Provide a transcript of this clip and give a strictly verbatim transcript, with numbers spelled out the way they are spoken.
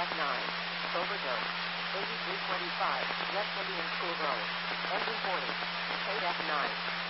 F nine. Overdose. eighty-three twenty-five. West Indian School Road. Engine forty. Kate F nine.